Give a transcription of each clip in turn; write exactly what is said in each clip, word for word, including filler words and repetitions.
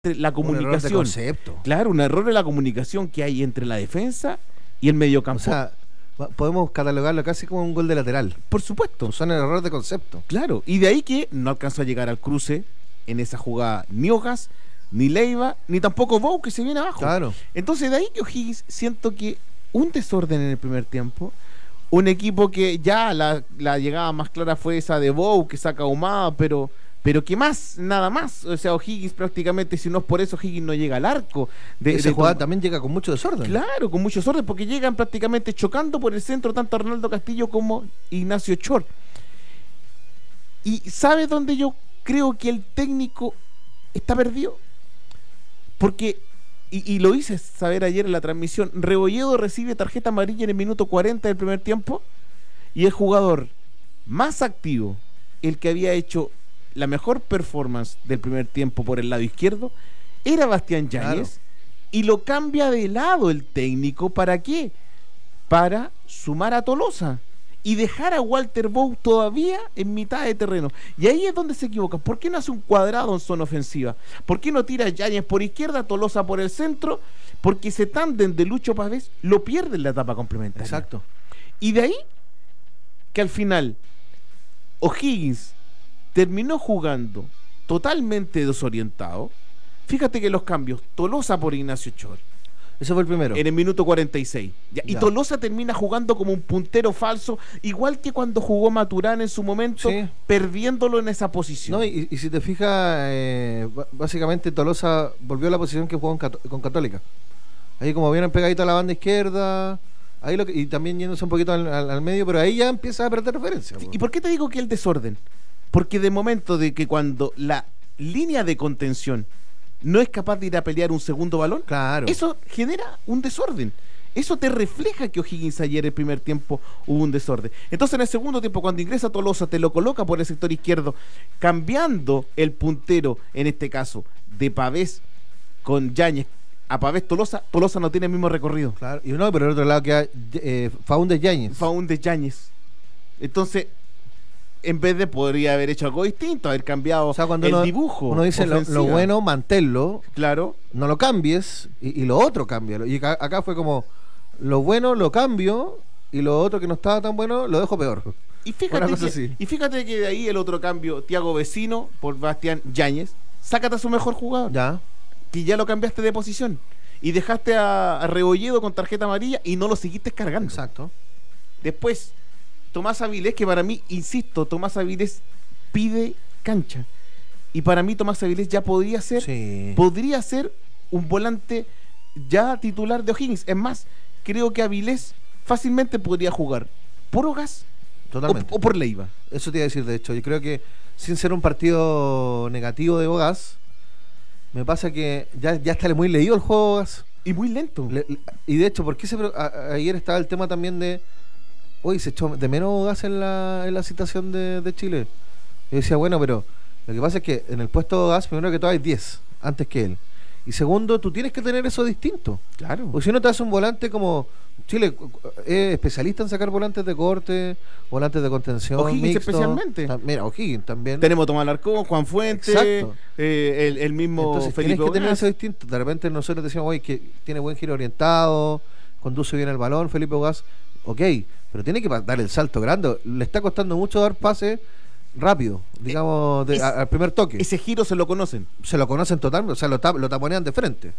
la comunicación. Un error de concepto. Claro, un error de la comunicación que hay entre la defensa y el mediocampo. O sea, podemos catalogarlo casi como un gol de lateral. Por supuesto. Son errores de concepto. Claro, y de ahí que no alcanzó a llegar al cruce en esa jugada ni Hojas, ni Leiva, ni tampoco Bou, que se viene abajo. Claro. Entonces de ahí que O'Higgins, siento que un desorden en el primer tiempo, un equipo que ya la, la llegada más clara fue esa de Bou, que saca Ahumada, pero... Pero ¿qué más? Nada más. O sea, O'Higgins prácticamente, si no es por eso, O'Higgins no llega al arco. De, Esa de jugada también llega con mucho desorden. Claro, con mucho desorden, porque llegan prácticamente chocando por el centro tanto Arnaldo Castillo como Ignacio Chor. ¿Y sabes dónde yo creo que el técnico está perdido? Porque, y, y lo hice saber ayer en la transmisión, Rebolledo recibe tarjeta amarilla en el minuto cuarenta del primer tiempo y el jugador más activo, el que había hecho la mejor performance del primer tiempo por el lado izquierdo, era Bastián Yáñez. Claro. Y lo cambia de lado el técnico. ¿Para qué? Para sumar a Tolosa y dejar a Walter Bou todavía en mitad de terreno. Y ahí es donde se equivoca. ¿Por qué no hace un cuadrado en zona ofensiva? ¿Por qué no tira a Yáñez por izquierda, Tolosa por el centro? Porque ese tándem de Lucho Pavés lo pierde en la etapa complementaria. Exacto. Y de ahí que al final O'Higgins terminó jugando totalmente desorientado. Fíjate que los cambios, Tolosa por Ignacio Chor. Ese fue el primero. En el minuto cuarenta y seis. Ya, y Tolosa termina jugando como un puntero falso, igual que cuando jugó Maturana en su momento, sí, perdiéndolo en esa posición. No, y, y si te fijas, eh, básicamente Tolosa volvió a la posición que jugó con, con Católica. Ahí como vienen pegadito a la banda izquierda, ahí lo que, y también yéndose un poquito al, al, al medio, pero ahí ya empieza a perder referencia. ¿Y por qué te digo que el desorden? Porque de momento de que cuando la línea de contención no es capaz de ir a pelear un segundo balón, claro, eso genera un desorden. Eso te refleja que O'Higgins ayer el primer tiempo hubo un desorden. Entonces en el segundo tiempo, cuando ingresa Tolosa, te lo coloca por el sector izquierdo, cambiando el puntero, en este caso, de Pavés con Yáñez a Pavés Tolosa. Tolosa no tiene el mismo recorrido. Claro, y no, pero el otro lado queda eh, Faúndez Yáñez. Faúndez Yáñez. Entonces, en vez de podría haber hecho algo distinto, haber cambiado, o sea, cuando el uno, dibujo. Uno dice lo, lo bueno, manténlo. Claro. No lo cambies y, y lo otro cámbialo. Y acá, acá fue como lo bueno lo cambio y lo otro que no estaba tan bueno lo dejo peor. Y fíjate, que, y fíjate que de ahí el otro cambio, Thiago Vecino por Bastián Yáñez, sácate a su mejor jugador. Ya. Que ya lo cambiaste de posición. Y dejaste a, a Rebolledo con tarjeta amarilla y no lo seguiste cargando. Exacto. Después, Tomás Avilés, que para mí, insisto, Tomás Avilés pide cancha. Y para mí Tomás Avilés ya podría ser, sí. podría ser un volante ya titular de O'Higgins. Es más, creo que Avilés fácilmente podría jugar por Hogas o, o por Leiva. Eso te iba a decir, de hecho. Yo creo que sin ser un partido negativo de Hogas, me pasa que ya, ya está muy leído el juego Hogas. Y muy lento. Le, le, y de hecho, ¿por qué se, a, ayer estaba el tema también de hoy se echó de menos gas en la, en la citación de, de Chile? Yo decía, bueno, pero lo que pasa es que en el puesto de gas, primero que todo hay diez antes que él. Y segundo, tú tienes que tener eso distinto. Claro. Porque si no te hace un volante como Chile es especialista en sacar volantes de corte, volantes de contención. O'Higgins mixto, especialmente. Ta, mira, O'Higgins también. Tenemos a Tomás Alarcón, Juan Fuentes, eh, el, el mismo Entonces, Felipe tienes que tener Ogaz. eso distinto. De repente nosotros decimos, oye, que tiene buen giro orientado, conduce bien el balón, Felipe Ogaz. Ok, pero tiene que dar el salto grande. Le está costando mucho dar pase rápido, digamos, de, es, a, al primer toque. Ese giro se lo conocen. Se lo conocen totalmente, o sea, lo, tap, lo taponean de frente.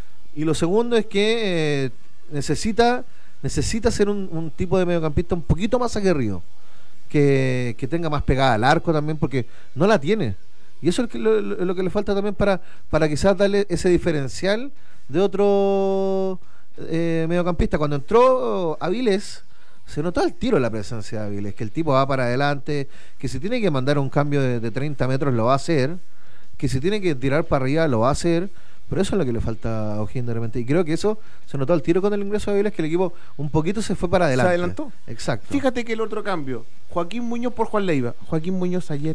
Y lo segundo es que eh, necesita necesita ser un, un tipo de mediocampista un poquito más aguerrido, que, que tenga más pegada al arco también, porque no la tiene. Y eso es lo, lo, lo que le falta también para, para quizás darle ese diferencial de otro eh, mediocampista. Cuando entró Avilés, se notó al tiro la presencia de Avilés, que el tipo va para adelante, que si tiene que mandar un cambio de, de treinta metros lo va a hacer, que si tiene que tirar para arriba lo va a hacer, pero eso es lo que le falta a O'Higgins de repente, y creo que eso se notó al tiro con el ingreso de Avilés, que el equipo un poquito se fue para adelante. Se adelantó. Exacto. Fíjate que el otro cambio, Joaquín Muñoz por Juan Leiva. Joaquín Muñoz ayer.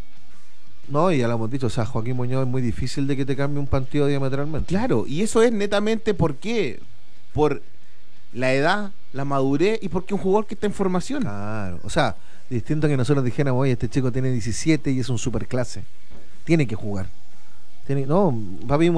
No, y ya lo hemos dicho, o sea, Joaquín Muñoz es muy difícil de que te cambie un partido diametralmente. Claro, y eso es netamente ¿por qué? Por la edad, la madurez y porque un jugador que está en formación. Claro, o sea, distinto a que nosotros dijéramos, oye, este chico tiene diecisiete y es un superclase. Tiene que jugar. Tiene, no, papi